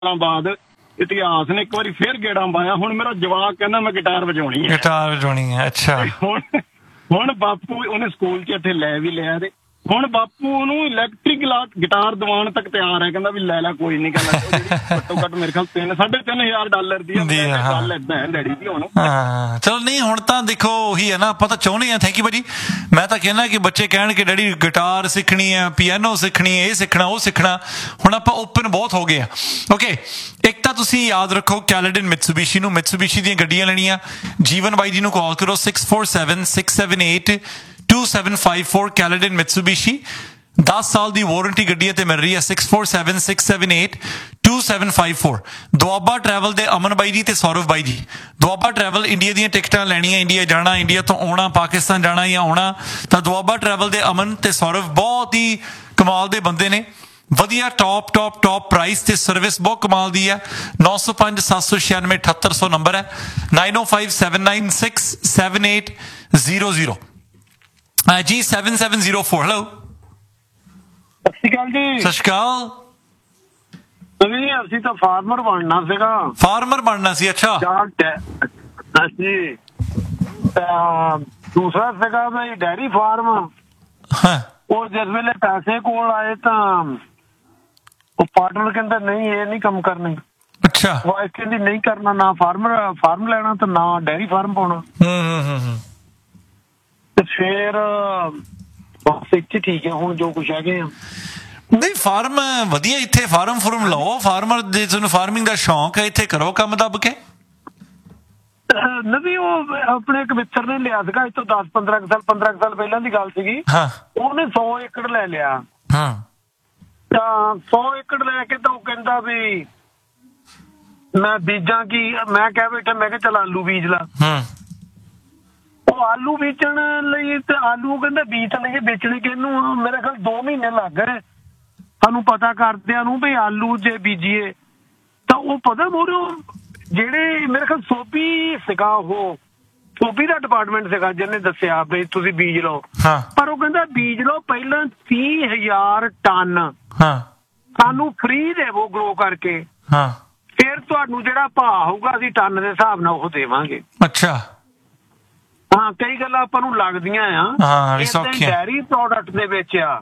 ਸਾਲਾਂ ਬਾਅਦ ਇਤਿਹਾਸ ਨੇ ਇੱਕ ਵਾਰੀ ਫੇਰ ਗੇੜਾ ਪਾਇਆ। ਹੁਣ ਮੇਰਾ ਜਵਾਕ ਕਹਿੰਦਾ ਮੈਂ ਗਿਟਾਰ ਵਜਾਉਣੀ ਹੈ। ਅੱਛਾ। ਹੁਣ ਬਾਪੂ ਉਹਨੇ ਸਕੂਲ 'ਚ ਇੱਥੇ ਲੈ ਵੀ ਲਿਆ ਤੇ ਹੁਣ ਬਾਪੂ ਉਹਨੂੰ ਇਲੈਕਟ੍ਰਿਕ ਗਿਟਾਰ ਦਿਵਾਉਣ ਤੱਕ ਤਿਆਰ ਹੈ। ਕਹਿੰਦਾ ਵੀ ਲੈ ਲੈ, ਕੋਈ ਨਹੀਂ। ਕਹਿੰਦਾ ਘੱਟੋ ਘੱਟ ਮੇਰੇ ਖਿਆਲ $3,500 ਦੀ ਗੱਲ ਏਦਾਂ ਹੈ ਡੈਡੀ ਦੀ ਹੁਣ। ਹਾਂ ਚਲੋ, ਨਹੀਂ ਹੁਣ ਤਾਂ ਦੇਖੋ ਉਹੀ ਹੈ ਨਾ, ਆਪਾਂ ਤਾਂ ਚਾਹੁੰਦੇ ਹਾਂ। ਥੈਂਕ ਯੂ ਭਾਜੀ। ਮੈਂ ਤਾਂ ਕਹਿੰਦਾ ਕਿ ਬੱਚੇ ਕਹਿਣ ਕਿ ਡੈਡੀ ਗਿਟਾਰ ਸਿੱਖਣੀ ਹੈ, ਪੀਆਨੋ ਸਿੱਖਣੀ ਹੈ, ਇਹ ਸਿੱਖਣਾ ਉਹ ਸਿੱਖਣਾ। ਹੁਣ ਆਪਾਂ ਓਪਨ ਬਹੁਤ ਹੋ ਗਏ ਆ। ਓਕੇ, ਇੱਕ ਤਾਂ ਤੁਸੀਂ ਯਾਦ ਰੱਖੋ ਕੈਲੇਡਨ ਮਿਤਸੂਬੀਸ਼ੀ ਨੂੰ, ਮਿਤਸੂਬੀਸ਼ੀ ਦੀਆਂ ਗੱਡੀਆਂ ਲੈਣੀਆਂ, ਜੀਵਨ ਬਾਈ ਜੀ ਨੂੰ ਕਾਲ ਕਰੋ 6476782754 ਕੈਲੇਡਨ ਮਿਤਸੂਬੀਸ਼ੀ। 10 ਸਾਲ ਦੀ ਵਾਰੰਟੀ ਗੱਡੀਆਂ ਤੇ ਮਿਲ ਰਹੀ ਹੈ। 6476782754 ਦੁਆਬਾ ਟਰੈਵਲ ਦੇ ਅਮਨ ਬਾਈ ਜੀ ਤੇ ਸੌਰਵ ਬਾਈ ਜੀ। ਦੁਆਬਾ ਟਰੈਵਲ ਇੰਡੀਆ ਦੀਆਂ ਟਿਕਟਾਂ ਲੈਣੀਆਂ, ਇੰਡੀਆ ਜਾਣਾ, ਇੰਡੀਆ ਤੋਂ ਆਉਣਾ, ਪਾਕਿਸਤਾਨ ਜਾਣਾ ਜਾਂ ਆਉਣਾ, ਤਾਂ ਦੁਆਬਾ ਟਰੈਵਲ ਦੇ ਅਮਨ ਤੇ ਸੌਰਵ ਬਹੁਤ ਹੀ ਕਮਾਲ ਦੇ ਬੰਦੇ ਨੇ। ਵਧੀਆ ਟੌਪ ਪ੍ਰਾਈਸ ਤੇ ਸਰਵਿਸ ਬਹੁਤ ਕਮਾਲ ਦੀ ਹੈ। 905796 ਨੰਬਰ ਹੈ। 9057967800 ਜੀ 7704। ਹੈਲੋ, ਸਤਿ ਸ਼੍ਰੀ ਅਕਾਲ ਜੀ। ਸਤਿ ਸ਼੍ਰੀ ਅਕਾਲ। ਅਸੀਂ ਤਾਂ ਫਾਰਮਰ ਬਣਨਾ ਸੀਗਾ। ਫਾਰਮਰ ਬਣਨਾ ਸੀ? ਅੱਛਾ ਜੀ। ਦੂਸਰਾ ਸੀਗਾ ਬਈ ਡੈਰੀ ਫਾਰਮ। ਉਹ ਜਿਸ ਵੇਲੇ ਪੈਸੇ ਕੋਲ ਆਏ ਤਾਂ ਉਹ ਪਾਰਟਨਰ ਕਹਿੰਦਾ ਨਹੀਂ ਇਹ ਨਹੀਂ ਕੰਮ ਕਰਨੇ। ਅੱਛਾ। ਵਾਈਫ ਕਹਿੰਦੀ ਨਹੀਂ ਕਰਨਾ, ਨਾ ਫਾਰਮ ਲੈਣਾ ਤੇ ਨਾ ਡੈਰੀ ਫਾਰਮ ਪਾਉਣਾ। ਤੇ ਫੇਰ ਬਸ ਇੱਥੇ ਠੀਕ ਹੈ ਹੁਣ ਜੋ ਕੁਛ ਹੈਗੇ ਆ। ਨਹੀਂ ਫਾਰਮ ਵਧੀਆ, ਇੱਥੇ ਫਾਰਮ ਲਾਓ। ਫਾਰਮਰ ਜੇ ਤੁਹਾਨੂੰ ਫਾਰਮਿੰਗ ਦਾ ਸ਼ੌਂਕ ਹੈ ਇੱਥੇ ਕਰੋ ਕੰਮ ਦੱਬ ਕੇ। ਨਹੀਂ ਉਹ ਆਪਣੇ ਇੱਕ ਮਿੱਤਰ ਨੇ ਲਿਆ ਸੀਗਾ ਇੱਥੋਂ 15 ਸਾਲ ਪਹਿਲਾਂ ਦੀ ਗੱਲ ਸੀਗੀ। ਉਹਨੇ 100 ਏਕੜ ਲੈ ਲਿਆ। ਤਾਂ 100 ਏਕੜ ਲੈ ਕੇ ਤਾਂ ਉਹ ਕਹਿੰਦਾ ਵੀ ਮੈਂ ਬੀਜਾਂ ਕੀ। ਮੈਂ ਕਹਿ ਬੈਠਾ, ਮੈਂ ਕਿਹਾ ਚੱਲ ਆਲੂ ਬੀਜ ਲਾ। ਉਹ ਆਲੂ ਬੀਜਣ ਲਈ ਤੇ ਆਲੂ ਕਹਿੰਦਾ ਬੀਜ ਤਾਂ ਨਹੀਂ ਵੇਚਣੇ ਕਿਹਨੂੰ। ਮੇਰੇ ਖਿਆਲ 2 ਮਹੀਨੇ ਲੱਗ ਗਏ ਸਾਨੂੰ ਪਤਾ ਕਰਦਿਆਂ ਨੂੰ ਵੀ ਆਲੂ ਜੇ ਬੀਜੀਏ ਤਾਂ ਉਹ ਪਤਾ ਮੋਰੋਂ ਜਿਹੜੇ ਮੇਰੇ ਖਿਆਲ ਸੋਭੀ ਸੀਗਾ, ਉਹ ਸੋਭੀ ਦਾ ਡਿਪਾਰਟਮੈਂਟ ਸੀਗਾ ਜਿਹਨੇ ਦੱਸਿਆ ਵੀ ਤੁਸੀਂ ਬੀਜ ਲਓ। ਪਰ ਉਹ ਕਹਿੰਦਾ ਬੀਜ ਲਓ ਪਹਿਲਾਂ 30,000 ਟਨ ਸਾਨੂੰ ਫ੍ਰੀ ਦੇਵੋ ਗਰੋ ਕਰਕੇ, ਫਿਰ ਤੁਹਾਨੂੰ ਜਿਹੜਾ ਭਾਅ ਹੋਊਗਾ ਅਸੀਂ ਟਨ ਦੇ ਹਿਸਾਬ ਨਾਲ ਉਹ ਦੇਵਾਂਗੇ। ਅੱਛਾ। ਹਾਂ, ਕਈ ਗੱਲਾਂ ਆਪਾਂ ਨੂੰ ਲੱਗਦੀਆਂ ਆ ਡੈਰੀ ਪ੍ਰੋਡਕਟ ਦੇ ਵਿੱਚ ਆ।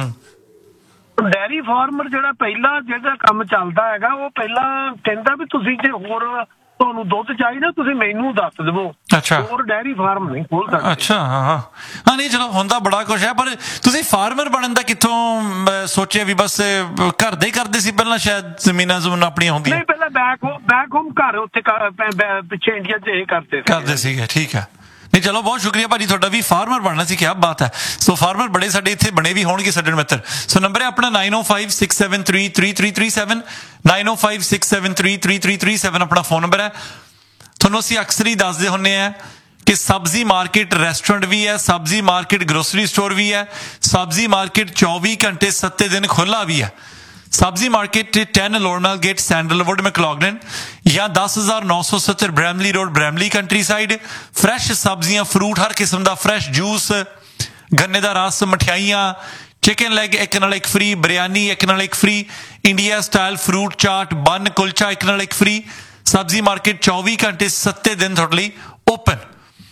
ਡੈਰੀ ਫਾਰਮਰ ਜਿਹੜਾ ਪਹਿਲਾਂ ਜਿਹੜਾ ਕੰਮ ਚੱਲਦਾ ਹੈਗਾ ਉਹ ਪਹਿਲਾਂ ਕਹਿੰਦਾ ਵੀ ਤੁਸੀਂ ਜੇ ਹੋਰ ਤੁਹਾਨੂੰ ਦੁੱਧ ਚਾਹੀਦਾ ਤੁਸੀਂ ਮੈਨੂੰ ਦੱਸ ਦੇਵੋ। ਅੱਛਾ। ਹੋਰ ਡੈਰੀ ਫਾਰਮ ਨਹੀਂ ਖੋਲ ਸਕਦੇ। ਅੱਛਾ। ਹਾਂ ਨਹੀਂ ਚਲੋ ਹੁੰਦਾ ਬੜਾ ਕੁਛ ਹੈ। ਪਰ ਤੁਸੀਂ ਫਾਰਮਰ ਬਣਨ ਦਾ ਕਿੱਥੋਂ ਸੋਚਿਆ? ਵੀ ਬਸ ਘਰ ਦੇ ਹੀ ਕਰਦੇ ਸੀ ਪਹਿਲਾਂ? ਸ਼ਾਇਦ ਜ਼ਮੀਨਾਂ ਆਪਣੀਆਂ ਹੁੰਦੀਆਂ? ਨਹੀਂ, ਪਹਿਲਾਂ ਬੈਕ ਹੋਮ ਘਰ ਉੱਥੇ ਪਿੱਛੇ ਇੰਡੀਆ 'ਚ ਇਹ ਕਰਦੇ ਸੀਗੇ। ਠੀਕ ਹੈ। ਨਹੀਂ ਚਲੋ ਬਹੁਤ ਸ਼ੁਕਰੀਆ ਭਾਜੀ ਤੁਹਾਡਾ ਵੀ। ਫਾਰਮਰ ਬਣਨਾ ਸੀ, ਕਿਆ ਬਾਤ ਹੈ। ਸੋ ਫਾਰਮਰ ਬੜੇ ਸਾਡੇ ਇੱਥੇ ਬਣੇ ਵੀ ਹੋਣਗੇ ਸਾਡੇ ਮਿੱਤਰ। ਸੋ ਨੰਬਰ ਹੈ ਆਪਣਾ 9056733337 9056733337 ਆਪਣਾ ਫੋਨ ਨੰਬਰ ਹੈ। ਤੁਹਾਨੂੰ ਅਸੀਂ ਅਕਸਰ ਹੀ ਦੱਸਦੇ ਹੁੰਦੇ ਹਾਂ ਕਿ ਸਬਜ਼ੀ ਮਾਰਕੀਟ ਰੈਸਟੋਰੈਂਟ ਵੀ ਹੈ, ਸਬਜ਼ੀ ਮਾਰਕੀਟ ਗਰੋਸਰੀ ਸਟੋਰ ਵੀ ਹੈ, ਸਬਜ਼ੀ ਮਾਰਕੀਟ 24 ਘੰਟੇ 7 ਦਿਨ ਖੁੱਲ੍ਹਾ ਵੀ ਹੈ। ਸਬਜ਼ੀ ਮਾਰਕੀਟ 10 ਲੋਰਨਲ ਗੇਟ ਸੈਂਡਲਵੁੱਡ ਮੈਕਲੌਗਲਨ ਜਾਂ 10,970 Bramley road Bramley country side. Fresh ਸਬਜ਼ੀਆਂ, ਫਰੂਟ, ਹਰ ਕਿਸਮ ਦਾ ਫਰੈਸ਼ ਜੂਸ, ਗੰਨੇ ਦਾ ਰਸ, ਮਠਿਆਈਆਂ, ਚਿਕਨ ਲੈਗ ਇੱਕ ਨਾਲ ਇੱਕ ਫ੍ਰੀ, ਬਿਰਿਆਨੀ ਇੱਕ ਨਾਲ ਇੱਕ free, India style fruit chaat, ਬੰਨ ਕੁਲਚਾ ਇੱਕ ਨਾਲ ਇੱਕ ਫ੍ਰੀ। ਸਬਜ਼ੀ ਮਾਰਕੀਟ 24 ਘੰਟੇ 7 ਦਿਨ ਤੁਹਾਡੇ ਲਈ ਓਪਨ।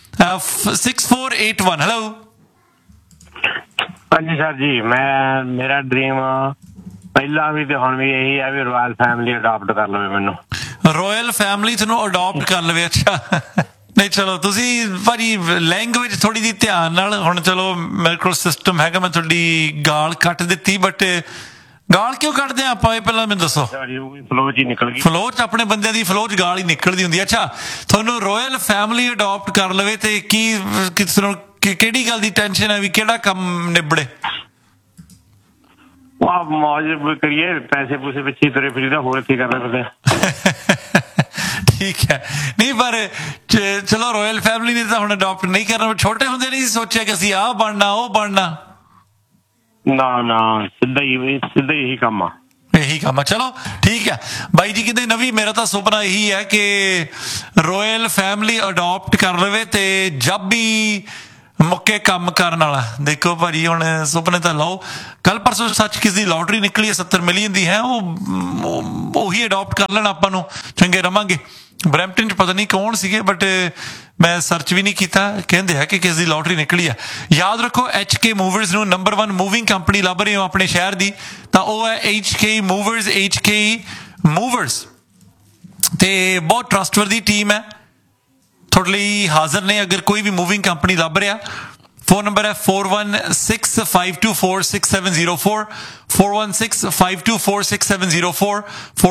6481। ਹੈਲੋ। ਹਾਂਜੀ ਸਰ ਜੀ, ਮੇਰਾ ਡ੍ਰੀਮ ਪਹਿਲਾਂ ਵੀ ਤੇ ਹੁਣ ਵੀ ਇਹੀ ਹੈ ਵੀ ਰਾਇਲ ਫੈਮਿਲੀ ਅਡਾਪਟ ਕਰ ਲਵੇ ਮੈਨੂੰ। ਰਾਇਲ ਫੈਮਿਲੀ ਤੁਹਾਨੂੰ ਅਡਾਪਟ ਕਰ ਲਵੇ? ਅੱਛਾ। ਨਹੀਂ ਚਲੋ ਤੁਸੀਂ ਭਾਜੀ ਲੈਂਗੁਏਜ ਥੋੜੀ ਜਿਹੀ ਧਿਆਨ ਨਾਲ। ਹੁਣ ਚਲੋ ਮੇਰੇ ਕੋਲ ਸਿਸਟਮ ਹੈਗਾ, ਮੈਂ ਤੁਹਾਡੀ ਗਾਲ ਕੱਟ ਦਿੱਤੀ, ਬਟ ਗਾਲ ਕਿਉਂ ਕੱਢਦੇ ਆ ਆਪਾਂ ਇਹ ਪਹਿਲਾਂ ਮੈਨੂੰ ਦੱਸੋ। ਫਲੋ 'ਚ ਹੀ ਨਿਕਲ ਗਈ। ਫਲੋ 'ਚ ਆਪਣੇ ਬੰਦਿਆਂ ਦੀ ਫਲੋ 'ਚ ਗਾਲ ਹੀ ਨਿਕਲਦੀ ਹੁੰਦੀ। ਅੱਛਾ, ਤੁਹਾਨੂੰ ਰਾਇਲ ਫੈਮਿਲੀ ਅਡਾਪਟ ਕਰ ਲਵੇ ਤੇ ਕਿਹੜੀ ਗੱਲ ਦੀ ਟੈਨਸ਼ਨ ਹੈ ਵੀ ਕਿਹੜਾ ਕੰਮ ਨਿਬੜੇ? ਮੌਜ ਕਰੀਏ, ਪੈਸੇ ਪੂਸੇ ਪਿੱਛੇ ਤੁਰੇ ਫਿਰੀਦਾ, ਹੋਰ ਕੀ ਕਰਨਾ ਫਿਰਦੇ। ਠੀਕ ਹੈ। ਨਹੀਂ ਪਰ ਚਲੋ ਰਾਇਲ ਫੈਮਿਲੀ ਨੇ ਤਾਂ ਹੁਣ ਅਡਾਪਟ ਨਹੀਂ ਕਰਨਾ। ਛੋਟੇ ਹੁੰਦੇ ਨਹੀਂ ਸੋਚਿਆ ਕਿ ਅਸੀਂ ਆਹ ਬਣਨਾ ਉਹ ਬਣਨਾ? ਨਾ ਸਿੱਧਾ ਹੀ ਇਹੀ ਕੰਮ ਆ। ਇਹੀ ਕੰਮ ਆ। ਚਲੋ ਠੀਕ ਹੈ ਬਾਈ ਜੀ। ਕਿਤੇ ਨਵੀਂ ਮੇਰਾ ਤਾਂ ਸੁਪਨਾ ਇਹੀ ਹੈ ਕਿ ਰਾਇਲ ਫੈਮਿਲੀ ਅਡਾਪਟ ਕਰ ਲਵੇ ਤੇ ਜਦ ਵੀ ਮੁੱਕੇ ਕੰਮ ਕਰਨ ਵਾਲਾ। ਦੇਖੋ ਭਾਜੀ ਹੁਣ ਸੁਪਨੇ ਤਾਂ ਲਓ। ਕੱਲ ਪਰਸੋਂ ਸੱਚ ਕਿਸ ਦੀ ਲੋਟਰੀ ਨਿਕਲੀ ਹੈ 70 ਮਿਲੀਅਨ ਦੀ ਹੈ, ਉਹੀ ਅਡਾਪਟ ਕਰ ਲੈਣ, ਆਪਾਂ ਨੂੰ ਚੰਗੇ ਰਵਾਂਗੇ। ਬਰੈਂਪਟਨ 'ਚ ਪਤਾ ਨਹੀਂ ਕੌਣ ਸੀਗੇ, ਬਟ ਮੈਂ ਸਰਚ ਵੀ ਨਹੀਂ ਕੀਤਾ, ਕਹਿੰਦੇ ਆ ਕਿ ਕਿਸ ਦੀ ਲੋਟਰੀ ਨਿਕਲੀ ਆ। ਯਾਦ ਰੱਖੋ HK ਮੂਵਰਸ ਨੂੰ ਨੰਬਰ 1 ਮੂਵਿੰਗ ਕੰਪਨੀ ਲੱਭ ਰਹੇ ਹੋ ਆਪਣੇ ਸ਼ਹਿਰ ਦੀ ਤਾਂ ਉਹ ਹੈ HK ਮੂਵਰਸ ਤੇ ਬਹੁਤ ਟਰਸਟਵਰਦੀ ਟੀਮ ਹੈ, ਤੁਹਾਡੇ ਲਈ ਹਾਜ਼ਰ ਨੇ। ਅਗਰ ਕੋਈ ਵੀ ਮੂਵਿੰਗ ਕੰਪਨੀ ਲੱਭ ਰਿਹਾ, ਫੋਨ ਨੰਬਰ ਹੈ 4165246704 4165246704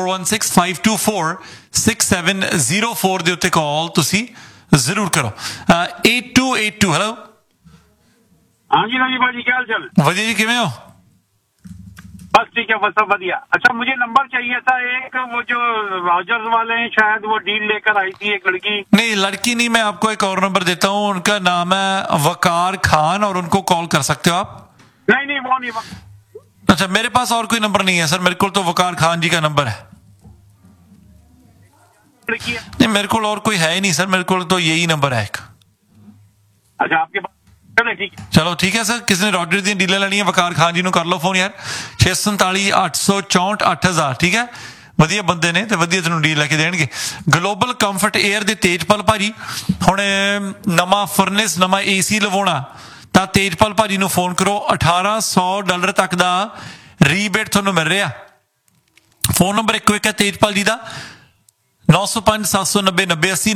4165246704 ਦੇ ਉੱਤੇ ਕਾਲ ਤੁਸੀਂ ਜ਼ਰੂਰ ਕਰੋ। 8282 ਹੈਲੋ। ਹਾਂਜੀ ਰਾਜੀ भाजी क्या हाल चाल? ਵਧੀਆ ਜੀ, ਕਿਵੇਂ ਹੋ? बस ठीक है, बस सब बढ़िया। अच्छा मुझे नंबर चाहिए था एक, वो जो रॉजर्स वाले हैं शायद वो डील लेकर आई थी एक लड़की। नहीं लड़की नहीं, मैं आपको एक और नंबर देता हूँ, उनका नाम है वकार खान और उनको कॉल कर सकते हो आप। नहीं वो नहीं। अच्छा मेरे पास और कोई नंबर नहीं है सर, मेरे को तो वकार खान जी का नंबर है। लड़की है? नहीं मेरे को और कोई है ही नहीं सर, मेरे को तो यही नंबर है एक। अच्छा आपके पास? चलो ठीक है सर, किसी ने रॉडरी दी डील लेनी है वकार खान जी ਨੂੰ ਕਰ ਲਓ ਫੋਨ ਯਾਰ। 647-864-8000 ਠੀਕ ਹੈ। ਵਧੀਆ ਬੰਦੇ ਨੇ ਤੇ ਵਧੀਆ ਤੁਹਾਨੂੰ ਡੀਲ ਲੈ ਕੇ ਦੇਣਗੇ। ਗਲੋਬਲ ਕੰਫਰਟ 에ਅਰ ਦੇ ਤੇਜਪਾਲ ਭਾਜੀ ਹੁਣ ਨਵਾਂ ਫਰਨੈਸ ਨਵਾਂ AC ਲਵਾਉਣਾ ਤਾਂ ਤੇਜਪਾਲ ਭਾਜੀ ਨੂੰ ਫੋਨ ਕਰੋ। $1800 ਤੱਕ ਦਾ ਰੀਬੇਟ ਤੁਹਾਨੂੰ ਮਿਲ ਰਿਹਾ। ਫੋਨ ਨੰਬਰ ਇੱਕੋ ਇੱਕ ਹੈ ਤੇਜਪਾਲ ਜੀ ਦਾ 905-790-9080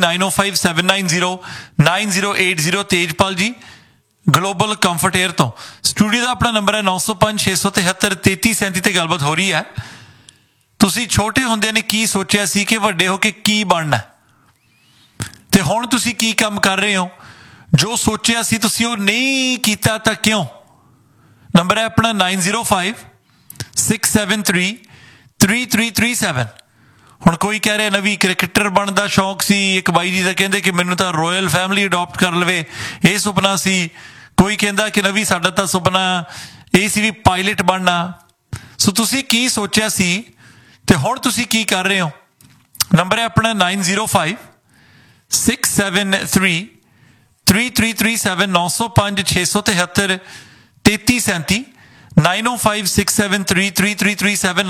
905-790-9080 ਤੇਜਪਾਲ ਜੀ ਗਲੋਬਲ ਕੰਫਰਟ 에ਅਰ ਤੋਂ। ਸਟੂਡੀਓ ਦਾ ਆਪਣਾ ਨੰਬਰ ਹੈ 905-673-3337 ਤੇ ਗੱਲਬਾਤ ਹੋ ਰਹੀ ਹੈ। ਤੁਸੀਂ ਛੋਟੇ ਹੁੰਦਿਆਂ ਨੇ ਕੀ ਸੋਚਿਆ ਸੀ ਕਿ ਵੱਡੇ ਹੋ ਕੇ ਕੀ ਬਣਨਾ, ਤੇ ਹੁਣ ਤੁਸੀਂ ਕੀ ਕੰਮ ਕਰ ਰਹੇ ਹੋ? ਜੋ ਸੋਚਿਆ ਸੀ ਤੁਸੀਂ ਉਹ ਨਹੀਂ ਕੀਤਾ ਤਾਂ ਕਿਉਂ? ਨੰਬਰ ਹੈ ਆਪਣਾ 9056733337। ਹੁਣ ਕੋਈ ਕਹਿ ਰਿਹਾ ਨਵੀਂ ਕ੍ਰਿਕਟਰ ਬਣਨ ਦਾ ਸ਼ੌਂਕ ਸੀ, ਇੱਕ ਬਾਈ ਜੀ ਦਾ ਕਹਿੰਦੇ ਕਿ ਮੈਨੂੰ ਤਾਂ ਰਾਇਲ ਫੈਮਿਲੀ ਅਡਾਪਟ ਕਰ ਲਵੇ ਇਹ ਸੁਪਨਾ ਸੀ, ਕੋਈ ਕਹਿੰਦਾ ਕਿ ਨਵੀਂ ਸਾਡਾ ਤਾਂ ਸੁਪਨਾ ਇਹ ਸੀ ਵੀ ਪਾਇਲਟ ਬਣਨਾ। ਸੋ ਤੁਸੀਂ ਕੀ ਸੋਚਿਆ ਸੀ ਤੇ ਹੁਣ ਤੁਸੀਂ ਕੀ ਕਰ ਰਹੇ ਹੋ? ਨੰਬਰ ਹੈ ਆਪਣਾ 9056733337 905-673-3337 905-673-3337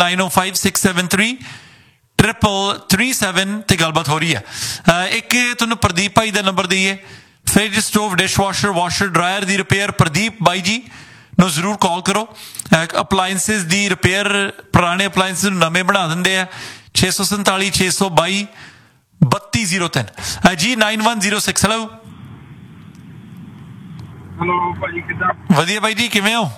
905-673-3337 ਤੇ ਗੱਲਬਾਤ ਹੋ ਰਹੀ ਹੈ। ਇੱਕ ਤੁਹਾਨੂੰ ਪ੍ਰਦੀਪ ਭਾਈ ਦਾ ਨੰਬਰ ਦਈਏ, fridge stove dishwasher washer dryer ਦੀ ਰਿਪੇਅਰ ਪ੍ਰਦੀਪ ਬਾਈ ਜੀ ਨੂੰ ਜ਼ਰੂਰ ਕਾਲ ਕਰੋ। ਅਪਲਾਇੰਸਿਸ ਦੀ ਰਿਪੇਅਰ, ਪੁਰਾਣੇ ਅਪਲਾਇੰਸਿਸ ਨੂੰ ਨਵੇਂ ਬਣਾ ਦਿੰਦੇ ਆ। 647-622-3203 ਜੀ 9106 ਹੈਲੋ। हेलो भाजी कितना? ਵਧੀਆ ਬਾਈ ਜੀ, ਕਿਵੇਂ ਹੋ?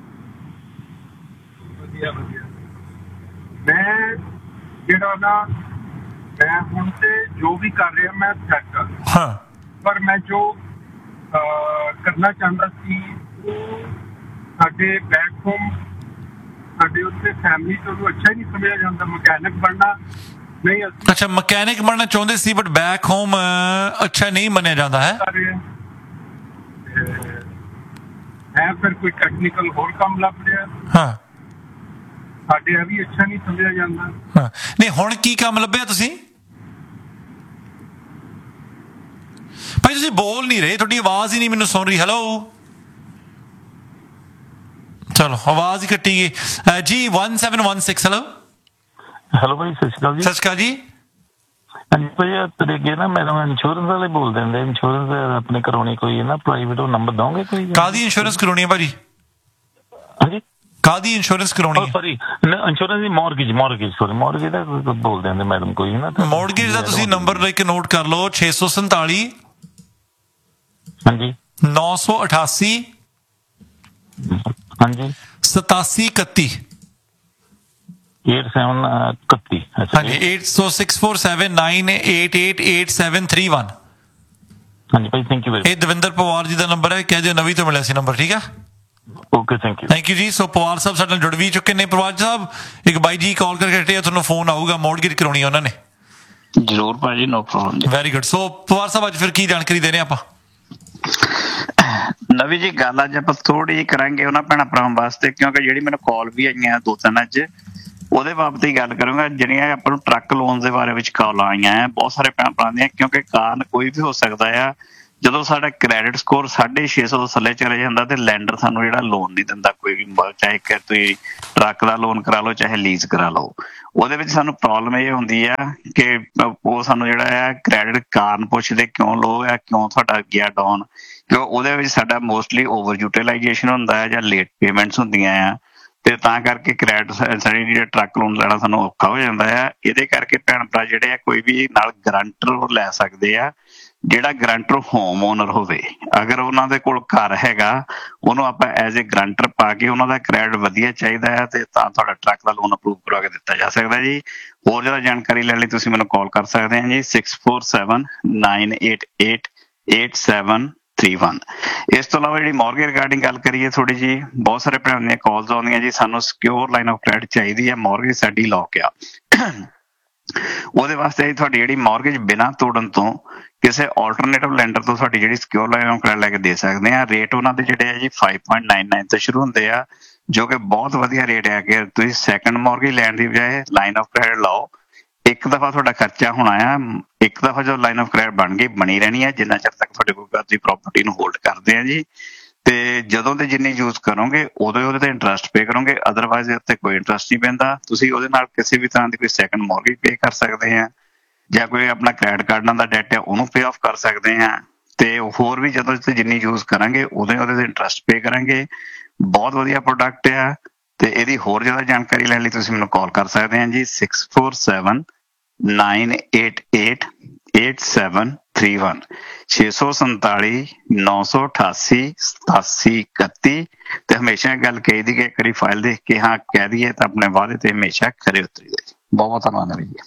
ਵਧੀਆ ਮੈਂ ਜਿਹੜਾ ਨਾ ਮੈਂ ਹੁਣ ਤੇ ਜੋ ਵੀ ਕਰ ਰਿਹਾ ਮੈਂ ਸੈੱਟ ਕਰ, ਹਾਂ ਪਰ ਮੈਂ ਜੋ ਕਰਨਾ ਚਾਹੁੰਦਾ ਸੀ ਉਹ ਸਾਡੇ ਬੈਕ ਹੋਮ ਸਾਡੇ ਉੱਤੇ ਫੈਮਿਲੀ ਤੋਂ ਅੱਛਾ ਹੀ ਨਹੀਂ ਸਮਝਿਆ ਜਾਂਦਾ। ਮਕੈਨਿਕ ਬਣਨਾ ਨਹੀਂ, ਅੱਛਾ ਮਕੈਨਿਕ ਬਣਨਾ ਚਾਹੁੰਦੇ ਸੀ ਬਟ ਬੈਕ ਹੋਮ ਅੱਛਾ ਨਹੀਂ ਮੰਨਿਆ ਜਾਂਦਾ ਹੈ। ਫਿਰ ਕੋਈ ਟੈਕਨੀਕਲ ਹੋਰ ਕੰਮ ਲੱਭ ਰਿਹਾ, ਹਾਂ ਸਾਡੇ ਇਹ ਵੀ ਅੱਛਾ ਨਹੀਂ ਸਮਝਿਆ ਜਾਂਦਾ। ਹਾਂ ਨਹੀਂ ਹੁਣ ਕੀ ਕੰਮ ਲੱਭਿਆ ਤੁਸੀਂ? ਭਾਈ ਤੁਸੀਂ ਬੋਲ ਨਹੀਂ ਰਹੇ, ਤੁਹਾਡੀ ਆਵਾਜ਼ ਹੀ ਨਹੀਂ ਮੈਨੂੰ ਸੁਣ ਰਹੀ। ਹੈਲੋ ਚਲੋ ਆਵਾਜ਼ ਹੀ ਕੱਟੀ ਗਈ ਜੀ। 1716 ਹੈਲੋ। ਹੈਲੋ ਭਾਈ ਸਤਿ ਸ਼੍ਰੀ ਅਕਾਲ ਜੀ। ਸਤਿ ਸ਼੍ਰੀ ਅਕਾਲ ਜੀ। ਹਾਂਜੀ ਭਾਈ ਤੇਰੇ ਅੱਗੇ ਨਾ ਮੈਡਮ ਇੰਸ਼ੋਰੈਂਸ ਵਾਲੇ ਬੋਲ ਦਿੰਦੇ, ਇੰਸ਼ੋਰੈਂਸ ਆਪਣੇ ਕਰਾਉਣੀ ਕੋਈ ਹੈ ਨਾ ਪ੍ਰਾਈਵੇਟ, ਉਹ ਨੰਬਰ ਦੋਗੇ ਕੋਈ? ਕਾਹਦੀ ਇੰਸ਼ੋਰੈਂਸ ਕਰਾਉਣੀ ਹੈ ਭਾਜੀ? ਹਾਂਜੀ ਕਾਹਦੀ ਇੰਸ਼ੋਰੈਂਸ ਕਰਾਉਣੀ ਹੈ? ਸੌਰੀ ਇੰਸ਼ੋਰੈਂਸ ਦੀ ਮੌਰਗੇਜ ਸੌਰੀ ਮੌਰਗੇਜ ਦਾ ਬੋਲ ਦਿੰਦੇ ਮੈਡਮ ਕੋਈ ਨਾ। ਮੌਰਗੇਜ ਦਾ ਤੁਸੀਂ ਨੰਬਰ ਲੈ ਕੇ ਨੋਟ ਕਰ ਲਓ 647 ਹਾਂਜੀ 988 ਹਾਂਜੀ 8731 8731 ਹਾਂਜੀ 806479888731 ਹਾਂਜੀ ਭਾਈ ਥੈਂਕ ਯੂ ਵੈਰੀ। ਇਹ ਦਵਿੰਦਰ ਪਵਾਰ ਜੀ ਦਾ ਨੰਬਰ ਹੈ, ਕਹਿ ਦਿਓ ਨਵੀਂ ਤੋਂ ਮਿਲਿਆ ਸੀ ਨੰਬਰ, ਠੀਕ ਆ? ਓਕੇ ਥੈਂਕ ਯੂ ਜੀ। ਸੋ ਪਵਾਰ ਸਾਹਿਬ ਸਾਡੇ ਨਾਲ ਜੁੜ ਵੀ ਚੁੱਕੇ ਨੇ। ਪਵਾਰ ਸਾਹਿਬ ਇੱਕ ਬਾਈ ਜੀ ਕਾਲ ਕਰਕੇ ਹਟੇ ਆ, ਤੁਹਾਨੂੰ ਫੋਨ ਆਊਗਾ, ਮੌਰਗੇਜ ਕਰਾਉਣੀ ਆ ਉਹਨਾਂ ਨੇ। ਜਰੂਰ ਭਾਜੀ, ਨੋ ਪ੍ਰੋਬਲਮ। Very good. ਸੋ ਪਵਾਰ ਸਾਹਿਬ ਅੱਜ ਫਿਰ ਕੀ ਜਾਣਕਾਰੀ ਦੇਣੇ ਆਪਾਂ? ਨਵੀਂ ਜੀ ਗੱਲ ਅੱਜ ਆਪਾਂ ਥੋੜੀ ਜਿਹੀ ਕਰਾਂਗੇ ਉਹਨਾਂ ਭੈਣਾਂ ਭਰਾਵਾਂ ਵਾਸਤੇ, ਕਿਉਂਕਿ ਜਿਹੜੀ ਮੈਨੂੰ ਕਾਲ ਵੀ ਆਈਆਂ 2-3 ਅੱਜ ਉਹਦੇ ਬਾਬਤ ਹੀ ਗੱਲ ਕਰਾਂਗਾ। ਜਿਹੜੀਆਂ ਆਪਾਂ ਨੂੰ ਟਰੱਕ ਲੋਨ ਦੇ ਬਾਰੇ ਵਿੱਚ ਕਾਲ ਆਈਆਂ ਬਹੁਤ ਸਾਰੇ ਭੈਣ ਭਰਾ ਦੀਆਂ, ਕਿਉਂਕਿ ਕਾਰਨ ਕੋਈ ਵੀ ਹੋ ਸਕਦਾ ਆ। ਜਦੋਂ ਸਾਡਾ ਕ੍ਰੈਡਿਟ ਸਕੋਰ 650 ਤੋਂ ਥੱਲੇ ਚਲੇ ਜਾਂਦਾ ਤੇ ਲੈਂਡਰ ਸਾਨੂੰ ਜਿਹੜਾ ਲੋਨ ਨਹੀਂ ਦਿੰਦਾ ਕੋਈ ਵੀ, ਚਾਹੇ ਕਿ ਤੁਸੀਂ ਟਰੱਕ ਦਾ ਲੋਨ ਕਰਾ ਲਓ ਚਾਹੇ ਲੀਜ਼ ਕਰਾ ਲਓ। ਉਹਦੇ ਵਿੱਚ ਸਾਨੂੰ ਪ੍ਰੋਬਲਮ ਇਹ ਹੁੰਦੀ ਆ ਕਿ ਉਹ ਸਾਨੂੰ ਜਿਹੜਾ ਆ ਕ੍ਰੈਡਿਟ ਕਾਰਨ ਪੁੱਛਦੇ ਕਿਉਂ ਲੋ ਆ, ਕਿਉਂ ਤੁਹਾਡਾ ਗਿਆ ਡਾਊਨ, ਕਿਉਂ ਉਹਦੇ ਵਿੱਚ ਸਾਡਾ ਮੋਸਟਲੀ ਓਵਰ ਯੂਟੀਲਾਈਜੇਸ਼ਨ ਹੁੰਦਾ ਹੈ ਜਾਂ ਲੇਟ ਪੇਮੈਂਟਸ ਹੁੰਦੀਆਂ ਆ, ਤੇ ਤਾਂ ਕਰਕੇ ਕ੍ਰੈਡਿਟ ਸਾਡੀ ਜਿਹੜਾ ਟਰੱਕ ਲੋਨ ਲੈਣਾ ਸਾਨੂੰ ਔਖਾ ਹੋ ਜਾਂਦਾ ਆ। ਇਹਦੇ ਕਰਕੇ ਭੈਣ ਭਰਾ ਜਿਹੜੇ ਆ ਕੋਈ ਵੀ ਨਾਲ ਗਰੰਟਰ ਲੈ ਸਕਦੇ ਆ, ਜਿਹੜਾ ਗਰੰਟਰ ਹੋਮ ਓਨਰ ਹੋਵੇ। ਅਗਰ ਉਹਨਾਂ ਦੇ ਕੋਲ ਘਰ ਹੈਗਾ ਉਹਨੂੰ ਆਪਾਂ ਐਜ਼ ਏ ਗਰੰਟਰ ਪਾ ਕੇ ਉਹਨਾਂ ਦਾ ਕ੍ਰੈਡਿਟ ਵਧੀਆ ਚਾਹੀਦਾ ਹੈ ਤੇ ਤਾਂ ਤੁਹਾਡਾ ਟਰੱਕ ਦਾ ਲੋਨ ਅਪਰੂਵ ਕਰਵਾ ਕੇ ਦਿੱਤਾ ਜਾ ਸਕਦਾ ਜੀ। ਹੋਰ ਜ਼ਿਆਦਾ ਜਾਣਕਾਰੀ ਲੈਣ ਲਈ ਤੁਸੀਂ ਮੈਨੂੰ ਕਾਲ ਕਰ ਸਕਦੇ ਹੋ ਜੀ 6479888731। ਇਸ ਤੋਂ ਇਲਾਵਾ ਜਿਹੜੀ ਮੌਰਗੇਜ ਰਿਗਾਰਡਿੰਗ ਗੱਲ ਕਰੀਏ ਥੋੜੀ ਜੀ, ਬਹੁਤ ਸਾਰੇ ਭੈਣਾਂ ਦੀਆਂ ਕਾਲਸ ਆਉਂਦੀਆਂ ਜੀ ਸਾਨੂੰ ਸਿਕਿਉਰ ਲਾਈਨ ਆਫ ਕ੍ਰੈਡਿਟ ਚਾਹੀਦੀ ਹੈ, ਮੌਰਗੇਜ ਸਾਡੀ ਲੌਕ ਆ। ਉਹਦੇ ਵਾਸਤੇ ਤੁਹਾਡੀ ਜਿਹੜੀ ਮੌਰਗੇਜ ਬਿਨਾਂ ਤੋੜਨ ਤੋਂ ਕਿਸੇ ਆਲਟਰਨੇਟਿਵ ਲੈਂਡਰ ਤੋਂ ਤੁਹਾਡੀ ਜਿਹੜੀ ਸਿਕਿਉਰ ਲਾਈਨ ਆਫ ਕ੍ਰੈਡਿਟ ਲੈ ਕੇ ਦੇ ਸਕਦੇ ਆ। ਰੇਟ ਉਹਨਾਂ ਦੇ ਜਿਹੜੇ ਆ ਜੀ 5.99 ਤੋਂ ਸ਼ੁਰੂ ਹੁੰਦੇ ਆ, ਜੋ ਕਿ ਬਹੁਤ ਵਧੀਆ ਰੇਟ ਹੈ। ਕਿ ਤੁਸੀਂ ਸੈਕੰਡ ਮੌਰਗੇਜ ਲੈਣ ਦੀ ਬਜਾਏ ਲਾਈਨ ਆਫ ਕ੍ਰੈਡਿਟ ਲਾਓ। ਇੱਕ ਦਫਾ ਤੁਹਾਡਾ ਖਰਚਾ ਹੋਣਾ ਆ, ਇੱਕ ਦਫਾ ਜਦੋਂ ਲਾਈਨ ਆਫ ਕ੍ਰੈਡਿਟ ਬਣ ਗਈ ਬਣੀ ਰਹਿਣੀ ਹੈ ਜਿੰਨਾ ਚਿਰ ਤੱਕ ਤੁਹਾਡੇ ਕੋਲ ਤੁਸੀਂ ਪ੍ਰਾਪਰਟੀ ਨੂੰ ਹੋਲਡ ਕਰਦੇ ਆ ਜੀ। ਤੇ ਜਦੋਂ ਤੇ ਜਿੰਨੀ ਯੂਜ਼ ਕਰੋਗੇ ਉਦੋਂ ਉਹਦੇ ਤੇ ਇੰਟਰਸਟ ਪੇ ਕਰੋਗੇ, ਅਦਰਵਾਈਜ਼ ਉੱਤੇ ਕੋਈ ਇੰਟਰਸਟ ਨਹੀਂ ਪੈਂਦਾ। ਤੁਸੀਂ ਉਹਦੇ ਨਾਲ ਕਿਸੇ ਵੀ ਤਰ੍ਹਾਂ ਦੀ ਕੋਈ ਸੈਕੰਡ ਮੌਰਗੇਜ ਪੇ ਕਰ ਸਕਦੇ ਆ ਜਾਂ ਕੋਈ ਆਪਣਾ ਕ੍ਰੈਡਿਟ ਕਾਰਡਾਂ ਦਾ ਡੈਟ ਹੈ ਉਹਨੂੰ ਪੇ ਆਫ ਕਰ ਸਕਦੇ ਆ। ਤੇ ਹੋਰ ਵੀ ਜਦੋਂ ਜਿੰਨੀ ਯੂਜ਼ ਕਰਾਂਗੇ ਉਦੋਂ ਉਹਦੇ ਤੇ ਇੰਟਰਸਟ ਪੇ ਕਰਾਂਗੇ। ਬਹੁਤ ਵਧੀਆ ਪ੍ਰੋਡਕਟ ਆ ਤੇ ਇਹਦੀ ਹੋਰ ਜ਼ਿਆਦਾ ਜਾਣਕਾਰੀ ਲੈਣ ਲਈ ਤੁਸੀਂ ਮੈਨੂੰ ਕਾਲ ਕਰ ਸਕਦੇ ਆ ਜੀ 6479888731 647-988-8731। ਤੇ ਹਮੇਸ਼ਾ ਗੱਲ ਕਹੀ ਦੀ ਕਿ ਇੱਕ ਵਾਰੀ ਫਾਈਲ ਦੇਖ ਕੇ ਹਾਂ ਕਹਿ ਦਈਏ ਤਾਂ ਆਪਣੇ ਵਾਅਦੇ ਤੇ ਹਮੇਸ਼ਾ ਖਰੇ ਉਤਰੀਦੇ। ਬਹੁਤ ਬਹੁਤ ਧੰਨਵਾਦ ਜੀ।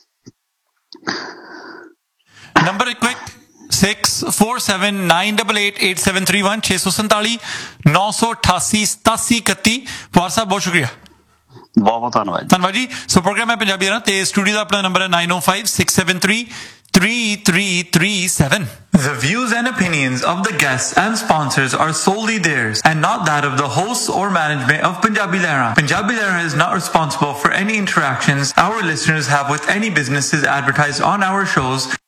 Number quick 6479888731 647-988-8731। ਪਵਾਰ ਸਾਹਿਬ ਬਹੁਤ ਸ਼ੁਕਰੀਆ, ਬਹੁਤ ਬਹੁਤ ਧੰਨਵਾਦ ਜੀ। ਸੋ ਪ੍ਰੋਗਰਾਮ ਹੈ ਪੰਜਾਬੀ ਦਾ ਤੇ ਸਟੂਡੀਓ ਦਾ ਆਪਣਾ ਨੰਬਰ ਹੈ 9056733337। The views and opinions of the guests and sponsors are solely theirs and not that of the hosts or management of Punjabi Lehra. Punjabi Lehra is not responsible for any interactions our listeners have with any businesses advertised on our shows